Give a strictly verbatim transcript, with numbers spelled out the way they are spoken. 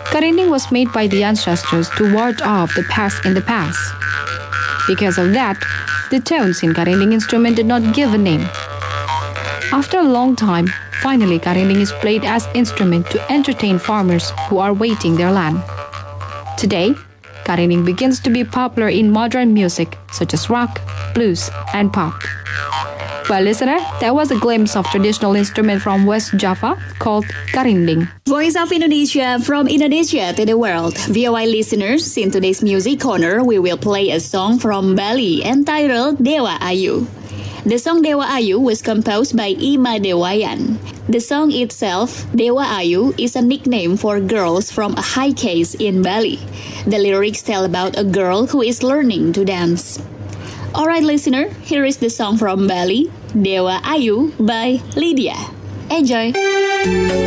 Karinding was made by the ancestors to ward off the past in the past. Because of that, the tones in Karinding instrument did not give a name. After a long time, finally Karinding is played as instrument to entertain farmers who are waiting their land. Today, Karinding begins to be popular in modern music such as rock, blues, and pop. Well, listener, that was a glimpse of traditional instrument from West Java called Karinding. Voice of Indonesia from Indonesia to the world. V O I listeners, in today's music corner, we will play a song from Bali entitled Dewa Ayu. The song Dewa Ayu was composed by Ima Dewayan. The song itself, Dewa Ayu, is a nickname for girls from a high caste in Bali. The lyrics tell about a girl who is learning to dance. Alright listener, here is the song from Bali, Dewa Ayu by Lydia. Enjoy!